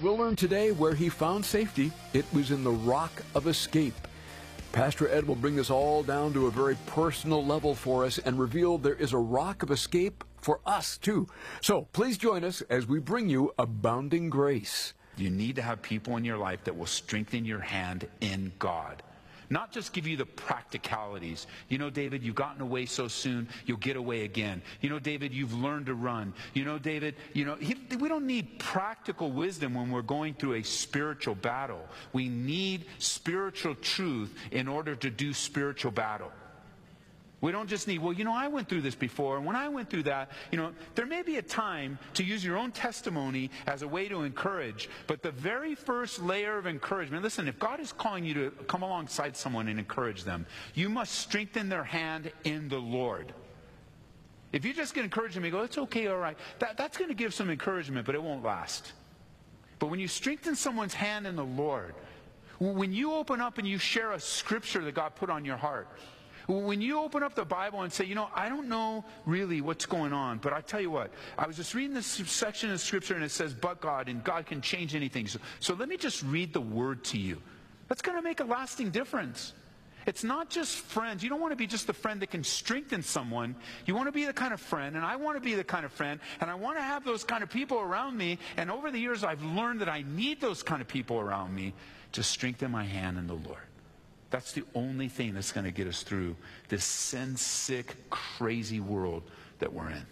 we'll learn today where he found safety. It was in the rock of escape. Pastor Ed will bring this all down to a very personal level for us and reveal there is a rock of escape for us too. So please join us as we bring you Abounding Grace. You need to have people in your life that will strengthen your hand in God. Not just give you the practicalities. You know, David, you've gotten away so soon, you'll get away again. You know, David, you've learned to run. You know, David, we don't need practical wisdom when we're going through a spiritual battle. We need spiritual truth in order to do spiritual battle. We don't just need, I went through this before, and when I went through that, there may be a time to use your own testimony as a way to encourage, but the very first layer of encouragement, listen, if God is calling you to come alongside someone and encourage them, you must strengthen their hand in the Lord. If you just get encouraged and you go, it's okay, all right, that's going to give some encouragement, but it won't last. But when you strengthen someone's hand in the Lord, when you open up and you share a scripture that God put on your heart, when you open up the Bible and say, I don't know really what's going on, but I tell you what, I was just reading this section of Scripture and it says, but God, and God can change anything. So let me just read the Word to you. That's going to make a lasting difference. It's not just friends. You don't want to be just the friend that can strengthen someone. You want to be the kind of friend, and I want to be the kind of friend, and I want to have those kind of people around me. And over the years, I've learned that I need those kind of people around me to strengthen my hand in the Lord. That's the only thing that's going to get us through this sin-sick, crazy world that we're in.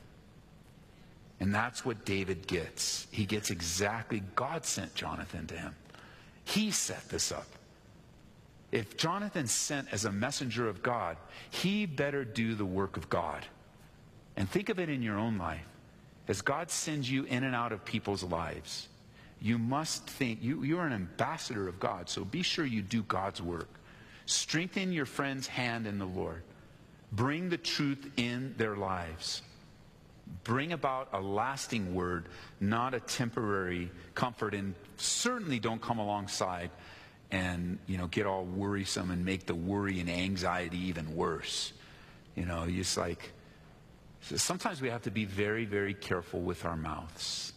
And that's what David gets. He gets exactly, God sent Jonathan to him. He set this up. If Jonathan's sent as a messenger of God, he better do the work of God. And think of it in your own life. As God sends you in and out of people's lives, you must think, you're an ambassador of God, so be sure you do God's work. Strengthen your friend's hand in the Lord. Bring the truth in their lives. Bring about a lasting word, not a temporary comfort. And certainly don't come alongside and, get all worrisome and make the worry and anxiety even worse. It's like, sometimes we have to be very, very careful with our mouths.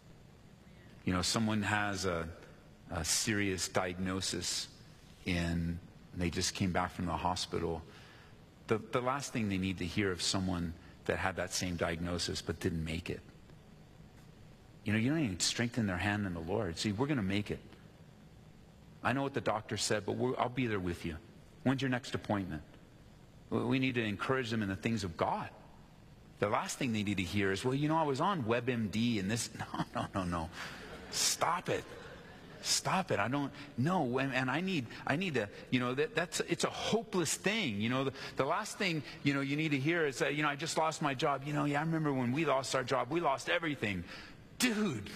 Someone has a serious diagnosis and they just came back from the hospital. The last thing they need to hear of someone that had that same diagnosis but didn't make it. You don't need to strengthen their hand in the Lord. See, we're going to make it. I know what the doctor said, but I'll be there with you. When's your next appointment? We need to encourage them in the things of God. The last thing they need to hear is, I was on WebMD and this. No. Stop it. Stop it. I don't know. And I need to, it's a hopeless thing. The last thing, you need to hear is that, I just lost my job. I remember when we lost our job, we lost everything. Dude,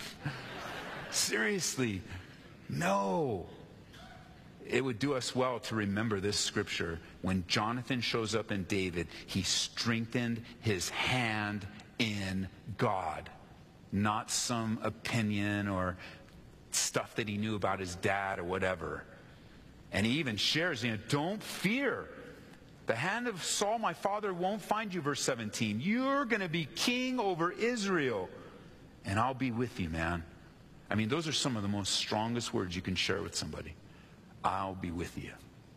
seriously, no. It would do us well to remember this scripture. When Jonathan shows up in David, he strengthened his hand in God, not some opinion or stuff that he knew about his dad or whatever. And he even shares, don't fear. The hand of Saul, my father, won't find you, verse 17. You're going to be king over Israel, and I'll be with you, man. Those are some of the most strongest words you can share with somebody. I'll be with you.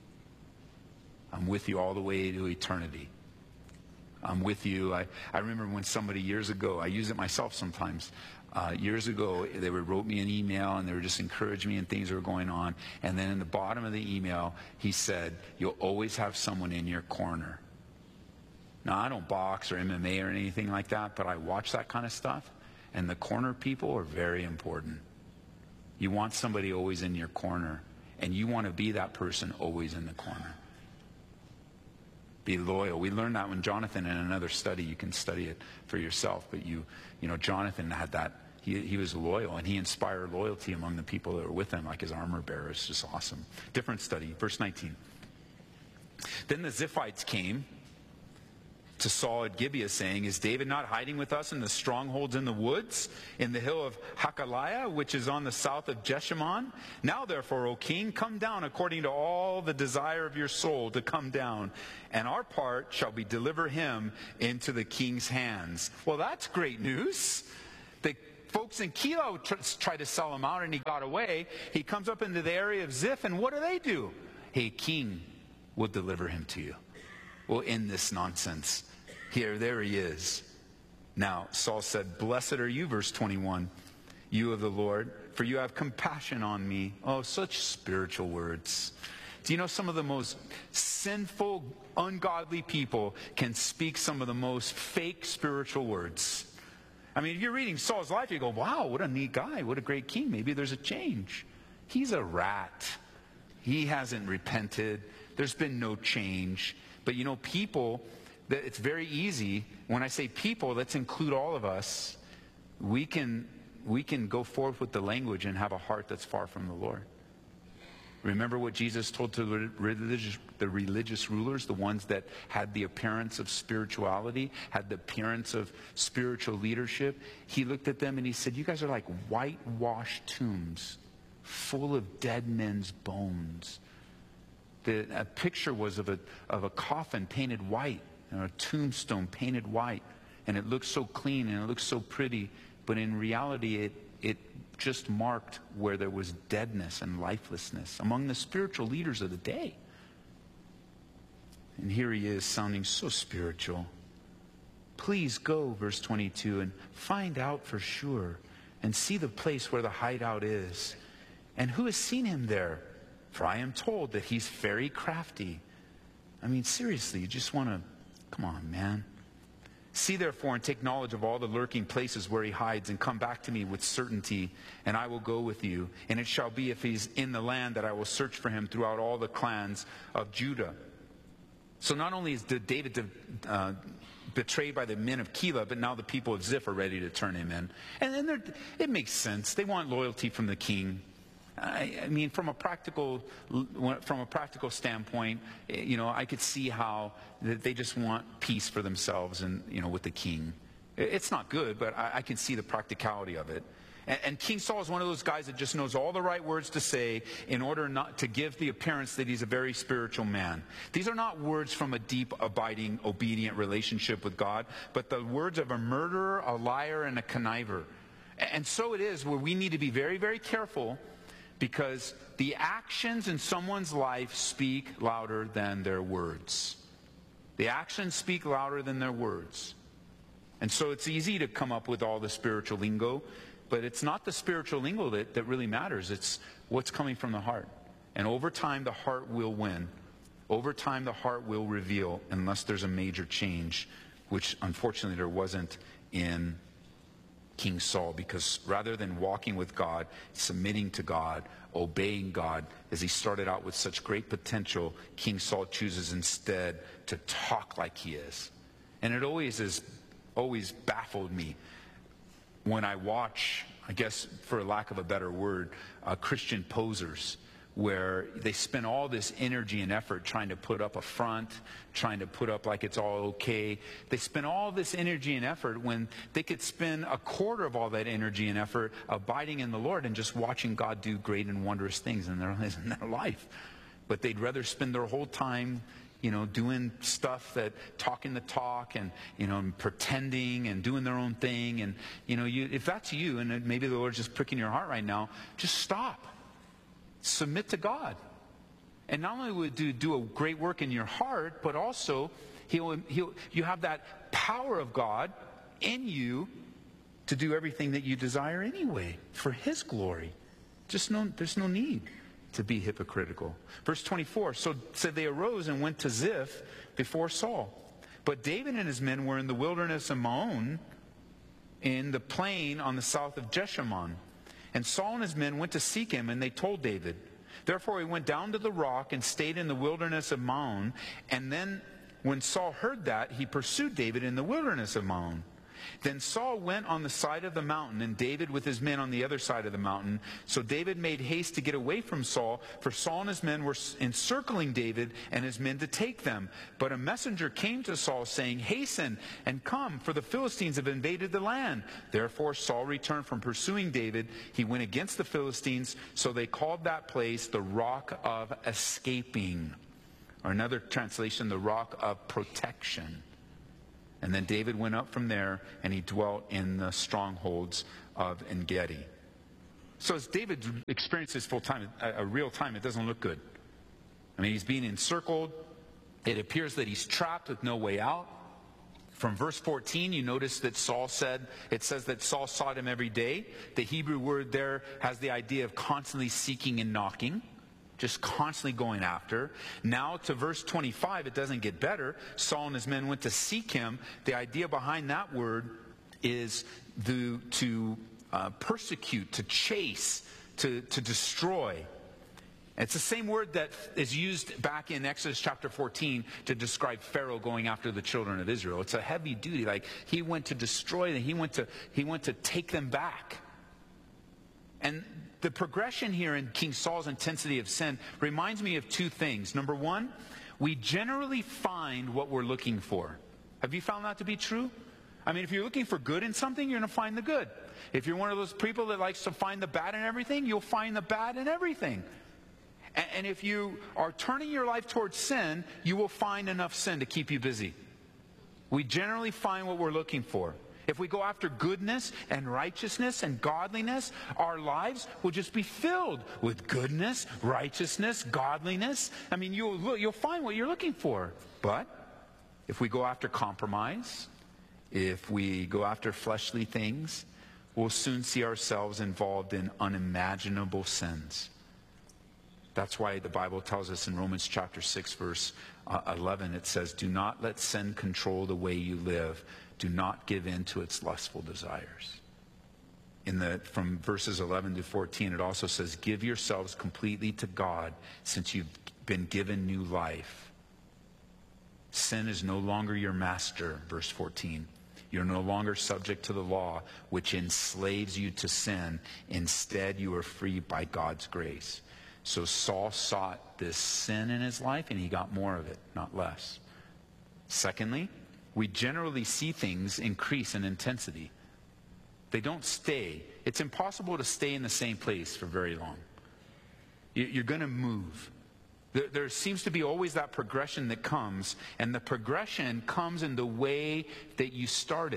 I'm with you all the way to eternity. I'm with you. I remember when somebody years ago, I use it myself sometimes, years ago, they wrote me an email and they were just encouraging me and things that were going on. And then in the bottom of the email, he said, you'll always have someone in your corner. Now, I don't box or MMA or anything like that, but I watch that kind of stuff. And the corner people are very important. You want somebody always in your corner. And you want to be that person always in the corner. Be loyal. We learned that when Jonathan, in another study, you can study it for yourself, but Jonathan had that. He was loyal, and he inspired loyalty among the people that were with him, like his armor bearer. It's just awesome. Different study, verse 19. Then the Ziphites came to Saul at Gibeah, saying, is David not hiding with us in the strongholds in the woods, in the hill of Hakaliah, which is on the south of Jeshimon? Now therefore, O king, come down according to all the desire of your soul to come down, and our part shall be deliver him into the king's hands. Well, that's great news. The folks in Keilah tried to sell him out, and he got away. He comes up into the area of Ziph, and what do? Hey, king, we'll deliver him to you. We'll end this nonsense. There he is. Now, Saul said, blessed are you, verse 21, you of the Lord, for you have compassion on me. Oh, such spiritual words. Do you know some of the most sinful, ungodly people can speak some of the most fake spiritual words? I mean, if you're reading Saul's life, you go, wow, what a neat guy, what a great king. Maybe there's a change. He's a rat. He hasn't repented. There's been no change. But you know, people, it's very easy. When I say people, let's include all of us. We can go forth with the language and have a heart that's far from the Lord. Remember what Jesus told to the religious rulers, the ones that had the appearance of spirituality, had the appearance of spiritual leadership? He looked at them and he said, you guys are like whitewashed tombs full of dead men's bones. A picture was of a coffin painted white, a tombstone painted white, and it looked so clean and it looked so pretty, but in reality it just marked where there was deadness and lifelessness among the spiritual leaders of the day. And here he is sounding so spiritual. Please go, verse 22, and find out for sure and see the place where the hideout is. And who has seen him there? For I am told that he's very crafty. I mean, seriously, you just want to, come on, man. See therefore and take knowledge of all the lurking places where he hides, and come back to me with certainty, and I will go with you. And it shall be, if he's in the land, that I will search for him throughout all the clans of Judah. So not only is David betrayed by the men of Keilah, but now the people of Ziph are ready to turn him in. And it makes sense. They want loyalty from the king. I mean, from a practical standpoint, you know, I could see how they just want peace for themselves and, you know, with the king. It's not good, but I can see the practicality of it. And King Saul is one of those guys that just knows all the right words to say in order not to give the appearance that he's a very spiritual man. These are not words from a deep, abiding, obedient relationship with God, but the words of a murderer, a liar, and a conniver. And so it is where we need to be very, very careful, because the actions in someone's life speak louder than their words. The actions speak louder than their words. And so it's easy to come up with all the spiritual lingo, but it's not the spiritual lingo that really matters. It's what's coming from the heart. And over time, the heart will win. Over time, the heart will reveal, unless there's a major change, which unfortunately there wasn't in King Saul, because rather than walking with God, submitting to God, obeying God, as he started out with such great potential, King Saul chooses instead to talk like he is. And it always baffled me when I watch, I guess for lack of a better word, Christian posers, where they spend all this energy and effort trying to put up a front, trying to put up like it's all okay. They spend all this energy and effort when they could spend a quarter of all that energy and effort abiding in the Lord and just watching God do great and wondrous things in their life. But they'd rather spend their whole time, you know, doing stuff that, talking the talk and, you know, and pretending and doing their own thing. And, you know, if that's you, and maybe the Lord's just pricking your heart right now, just stop. Submit to God. And not only will you do a great work in your heart, but also you have that power of God in you to do everything that you desire anyway for his glory. There's no need to be hypocritical. Verse 24, so said they arose and went to Ziph before Saul. But David and his men were in the wilderness of Maon, in the plain on the south of Jeshimon. And Saul and his men went to seek him, and they told David. Therefore he went down to the rock and stayed in the wilderness of Maon. And then when Saul heard that, he pursued David in the wilderness of Maon. Then Saul went on the side of the mountain, and David with his men on the other side of the mountain. So David made haste to get away from Saul, for Saul and his men were encircling David and his men to take them. But a messenger came to Saul, saying, Hasten and come, for the Philistines have invaded the land. Therefore Saul returned from pursuing David. He went against the Philistines, so they called that place the Rock of Escaping. Or another translation, the Rock of Protection. And then David went up from there, and he dwelt in the strongholds of En-Gedi. So as David experiences a real time, it doesn't look good. I mean, he's being encircled. It appears that he's trapped with no way out. From verse 14, you notice that it says that Saul sought him every day. The Hebrew word there has the idea of constantly seeking and knocking, just constantly going after. Now to verse 25, it doesn't get better. Saul and his men went to seek him. The idea behind that word is to persecute, to chase, to destroy. It's the same word that is used back in Exodus chapter 14 to describe Pharaoh going after the children of Israel. It's a heavy duty. Like, he went to destroy them. He went to take them back. And the progression here in King Saul's intensity of sin reminds me of two things. Number one, we generally find what we're looking for. Have you found that to be true? I mean, if you're looking for good in something, you're going to find the good. If you're one of those people that likes to find the bad in everything, you'll find the bad in everything. And if you are turning your life towards sin, you will find enough sin to keep you busy. We generally find what we're looking for. If we go after goodness and righteousness and godliness, our lives will just be filled with goodness, righteousness, godliness. I mean, you'll find what you're looking for. But if we go after compromise, if we go after fleshly things, we'll soon see ourselves involved in unimaginable sins. That's why the Bible tells us in Romans chapter 6, verse 11, it says, "Do not let sin control the way you live. Do not give in to its lustful desires." From verses 11 to 14, it also says, "Give yourselves completely to God, since you've been given new life. Sin is no longer your master," verse 14. "You're no longer subject to the law, which enslaves you to sin. Instead, you are free by God's grace." So Saul sought this sin in his life, and he got more of it, not less. Secondly, we generally see things increase in intensity. They don't stay. It's impossible to stay in the same place for very long. You're going to move. There seems to be always that progression that comes, and the progression comes in the way that you started.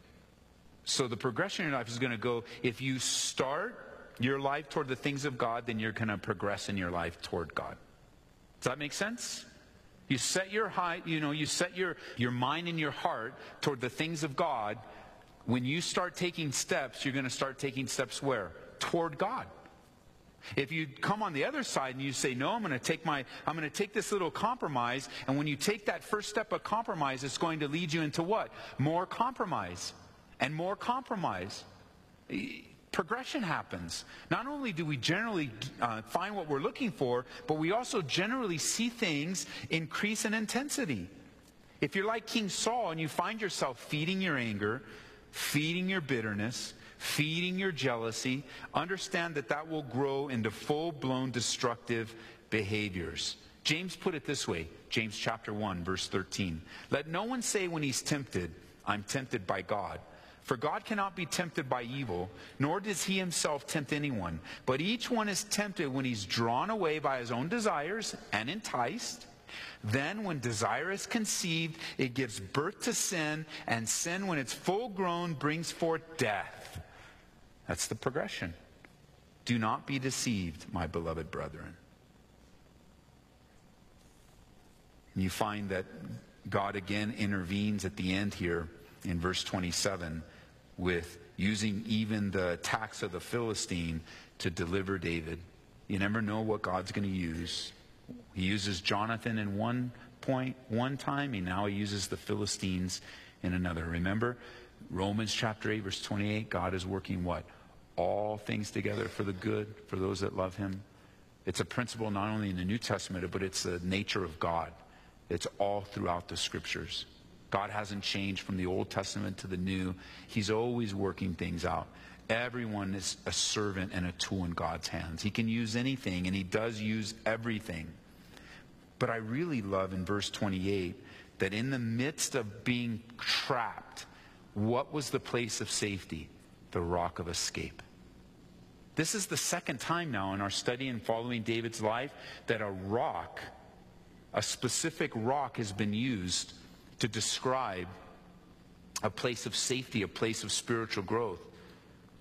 So the progression in your life is going to go, if you start your life toward the things of God, then you're going to progress in your life toward God. Does that make sense? You set your you set your mind and your heart toward the things of God. When you start taking steps, you're going to start taking steps where? Toward God. If you come on the other side and you say, "No, I'm going to take this little compromise," and when you take that first step of compromise, it's going to lead you into what? More compromise and more compromise. Progression happens. Not only do we generally find what we're looking for, but we also generally see things increase in intensity. If you're like King Saul and you find yourself feeding your anger, feeding your bitterness, feeding your jealousy, understand that will grow into full-blown destructive behaviors. James put it this way, James chapter 1, verse 13. "Let no one say when he's tempted, 'I'm tempted by God.' For God cannot be tempted by evil, nor does he himself tempt anyone. But each one is tempted when he's drawn away by his own desires and enticed. Then when desire is conceived, it gives birth to sin, and sin, when it's full grown, brings forth death." That's the progression. "Do not be deceived, my beloved brethren." And you find that God again intervenes at the end here in verse 27 with using even the attacks of the Philistine to deliver David. You never know what God's going to use. He uses Jonathan in one time, and now he uses the Philistines in another. Remember, Romans chapter 8, verse 28, God is working what? All things together for the good, for those that love him. It's a principle not only in the New Testament, but it's the nature of God. It's all throughout the scriptures. God hasn't changed from the Old Testament to the New. He's always working things out. Everyone is a servant and a tool in God's hands. He can use anything, and he does use everything. But I really love in verse 28 that in the midst of being trapped, what was the place of safety? The rock of escape. This is the second time now in our study and following David's life that a specific rock has been used to describe a place of safety, a place of spiritual growth.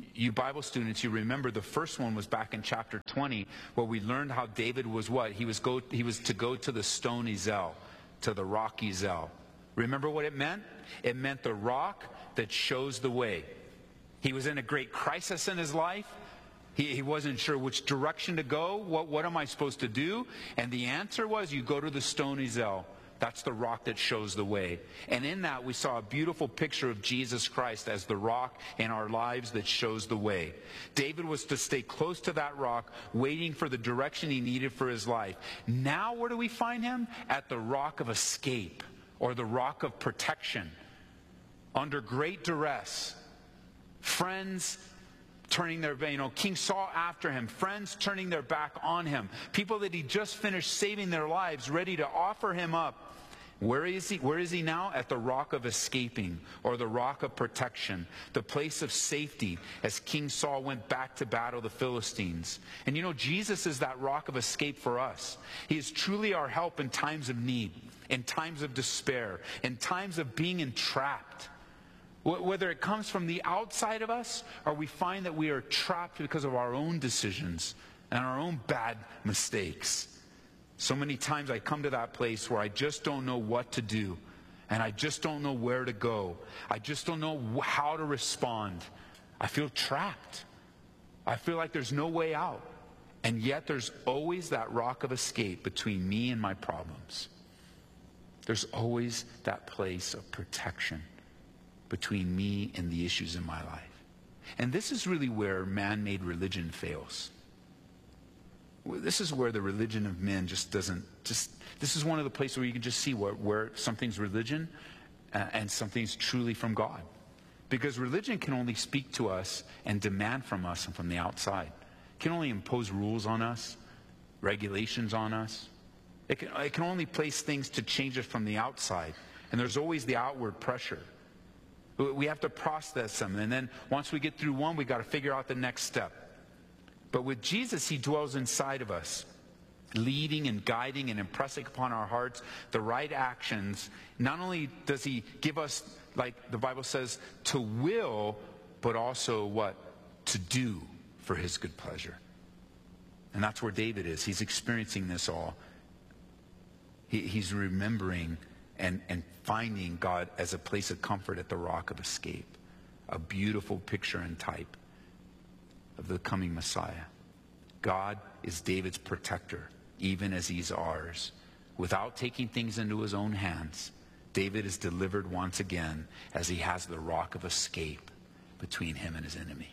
You Bible students, you remember the first one was back in chapter 20, where we learned how David was what? He was to go to the stone Ezel, to the rock Ezel. Remember what it meant? It meant the rock that shows the way. He was in a great crisis in his life. He wasn't sure which direction to go. What am I supposed to do? And the answer was, you go to the stone Ezel. That's the rock that shows the way. And in that, we saw a beautiful picture of Jesus Christ as the rock in our lives that shows the way. David was to stay close to that rock, waiting for the direction he needed for his life. Now, where do we find him? At the rock of escape, or the rock of protection. Under great duress. Friends turning their, King Saul after him, friends turning their back on him, people that he just finished saving their lives, ready to offer him up. Where is he? Where is he now? At the rock of escaping, or the rock of protection, the place of safety as King Saul went back to battle the Philistines. And Jesus is that rock of escape for us. He is truly our help in times of need, in times of despair, in times of being entrapped. Whether it comes from the outside of us, or we find that we are trapped because of our own decisions and our own bad mistakes. So many times I come to that place where I just don't know what to do, and I just don't know where to go. I just don't know how to respond. I feel trapped. I feel like there's no way out. And yet there's always that rock of escape between me and my problems. There's always that place of protection between me and the issues in my life. And this is really where man-made religion fails. This is where the religion of men just doesn't, this is one of the places where you can just see where something's religion and something's truly from God. Because religion can only speak to us and demand from us and from the outside. It can only impose rules on us, regulations on us. It can only place things to change us from the outside. And there's always the outward pressure. We have to process them. And then once we get through one, we got to figure out the next step. But with Jesus, he dwells inside of us, leading and guiding and impressing upon our hearts the right actions. Not only does he give us, like the Bible says, to will, but also what? To do for his good pleasure. And that's where David is. He's experiencing this all. He's remembering and finding God as a place of comfort at the rock of escape. A beautiful picture and type of the coming Messiah. God is David's protector, even as he's ours. Without taking things into his own hands, David is delivered once again as he has the rock of escape between him and his enemy.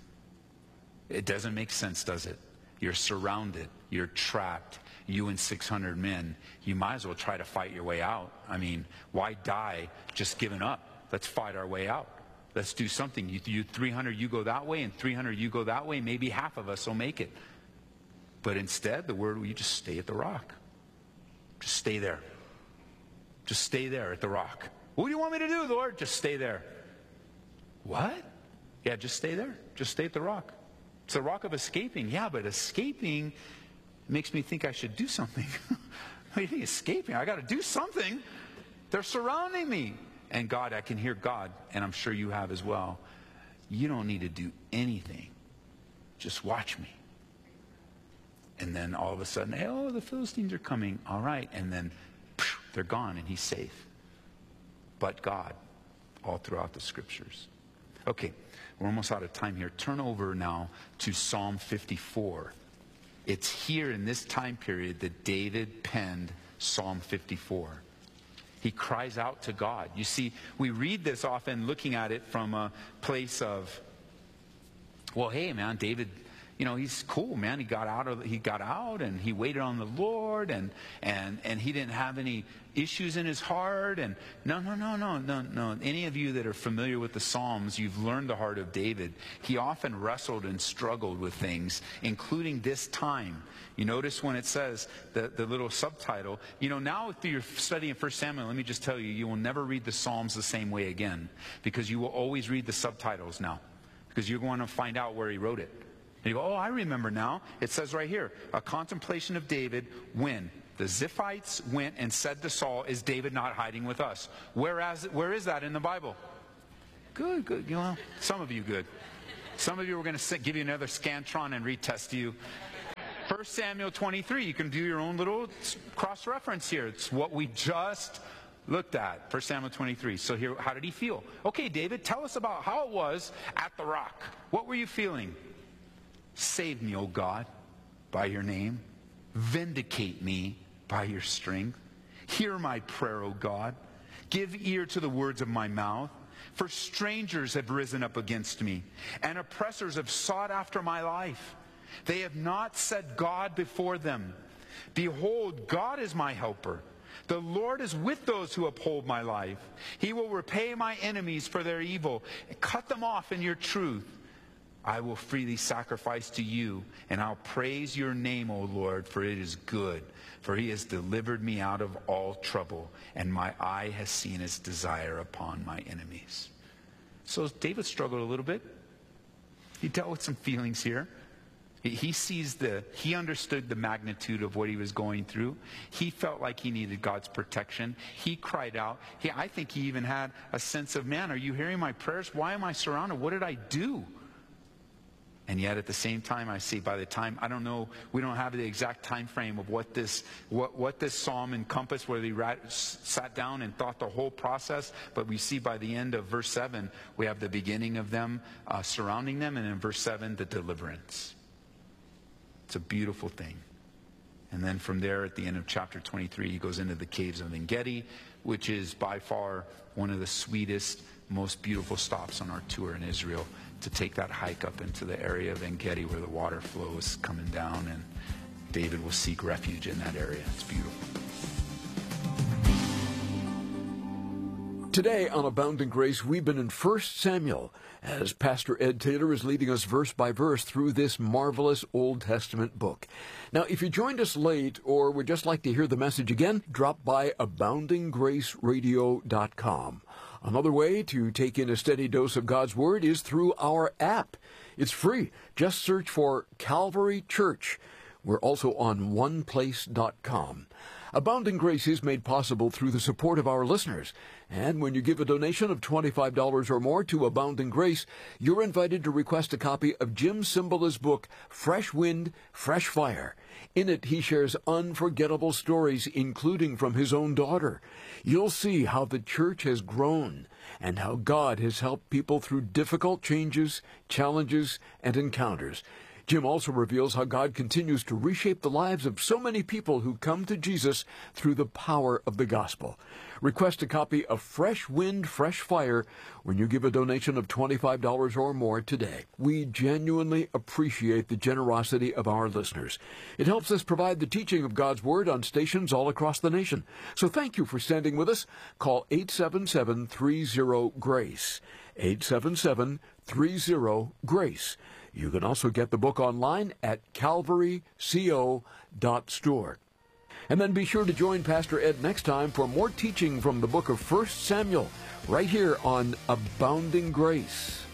It doesn't make sense, does it? You're surrounded. You're trapped. You and 600 men. You might as well try to fight your way out. I mean, why die just giving up? Let's fight our way out. Let's do something. You 300, you go that way, and 300, you go that way. Maybe half of us will make it. But instead, the word, you just stay at the rock. Just stay there. Just stay there at the rock. What do you want me to do, Lord? Just stay there. What? Yeah, just stay there. Just stay at the rock. It's the rock of escaping. Yeah, but escaping makes me think I should do something. What do you think? Escaping? I got to do something. They're surrounding me. And God, I can hear God, and I'm sure you have as well. You don't need to do anything. Just watch me. And then all of a sudden, hey, the Philistines are coming. All right. And then they're gone, and he's safe. But God, all throughout the scriptures. Okay, we're almost out of time here. Turn over now to Psalm 54. It's here in this time period that David penned Psalm 54. He cries out to God. You see, we read this often looking at it from a place of, well, hey, man, David, he's cool, man. He got out and he waited on the Lord and he didn't have any issues in his heart. And no. Any of you that are familiar with the Psalms, you've learned the heart of David. He often wrestled and struggled with things, including this time. You notice when it says the little subtitle, now if you're studying 1 Samuel, let me just tell you, you will never read the Psalms the same way again, because you will always read the subtitles now, because you're going to find out where he wrote it. And you go, I remember now. It says right here, a contemplation of David when the Ziphites went and said to Saul, is David not hiding with us? Where is that in the Bible? Good. Some of you good. Some of you were going to give you another Scantron and retest you. 1 Samuel 23, you can do your own little cross-reference here. It's what we just looked at, 1 Samuel 23. So here, how did he feel? Okay, David, tell us about how it was at the rock. What were you feeling? Save me, O God, by your name. Vindicate me by your strength. Hear my prayer, O God. Give ear to the words of my mouth. For strangers have risen up against me, and oppressors have sought after my life. They have not set God before them. Behold, God is my helper. The Lord is with those who uphold my life. He will repay my enemies for their evil, and cut them off in your truth. I will freely sacrifice to you, and I'll praise your name, O Lord, for it is good. For he has delivered me out of all trouble, and my eye has seen his desire upon my enemies. So David struggled a little bit. He dealt with some feelings here. He understood the magnitude of what he was going through. He felt like he needed God's protection. He cried out. I think he even had a sense of, man, are you hearing my prayers? Why am I surrounded? What did I do? And yet at the same time, I see by the time, I don't know, we don't have the exact time frame of what this psalm encompassed, whether he sat down and thought the whole process, but we see by the end of verse 7, we have the beginning of them surrounding them, and in verse 7, the deliverance. It's a beautiful thing. And then from there, at the end of chapter 23, he goes into the caves of En-Gedi, which is by far one of the sweetest, most beautiful stops on our tour in Israel, to take that hike up into the area of En-Gedi where the water flows coming down, and David will seek refuge in that area. It's beautiful. Today on Abounding Grace, we've been in 1 Samuel as Pastor Ed Taylor is leading us verse by verse through this marvelous Old Testament book. Now, if you joined us late or would just like to hear the message again, drop by aboundinggraceradio.com. Another way to take in a steady dose of God's Word is through our app. It's free. Just search for Calvary Church. We're also on oneplace.com. Abounding Grace is made possible through the support of our listeners. And when you give a donation of $25 or more to Abounding Grace, you're invited to request a copy of Jim Cymbala's book, Fresh Wind, Fresh Fire. In it, he shares unforgettable stories, including from his own daughter. You'll see how the church has grown and how God has helped people through difficult changes, challenges, and encounters. Jim also reveals how God continues to reshape the lives of so many people who come to Jesus through the power of the gospel. Request a copy of Fresh Wind, Fresh Fire when you give a donation of $25 or more today. We genuinely appreciate the generosity of our listeners. It helps us provide the teaching of God's Word on stations all across the nation. So thank you for standing with us. Call 877-30-GRACE. 877-30-GRACE. You can also get the book online at calvaryco.store. And then be sure to join Pastor Ed next time for more teaching from the book of 1 Samuel, right here on Abounding Grace.